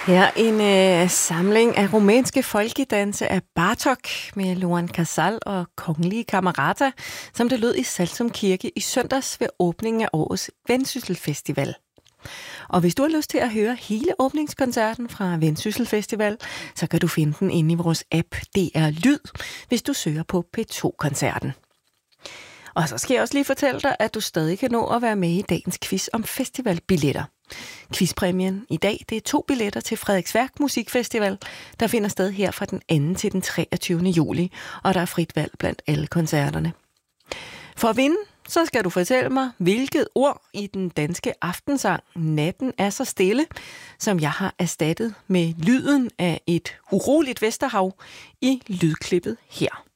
Her en samling af rumænske folkedanse af Bartók med Luan Casal og Kongelige Camerata, som det lød i Saltum Kirke i søndags ved åbningen af årets Vendsyssel Festival. Og hvis du har lyst til at høre hele åbningskoncerten fra Vendsyssel Festival, så kan du finde den inde i vores app DR Lyd, hvis du søger på P2-koncerten. Og så skal jeg også lige fortælle dig, at du stadig kan nå at være med i dagens quiz om festivalbilletter. Quizpræmien i dag, det er 2 billetter til Frederiksværk Musikfestival, der finder sted her fra den 2. til den 23. juli, og der er frit valg blandt alle koncerterne. For at vinde, så skal du fortælle mig, hvilket ord i den danske aftensang Natten er så stille, som jeg har erstattet med lyden af et uroligt Vesterhav i lydklippet her.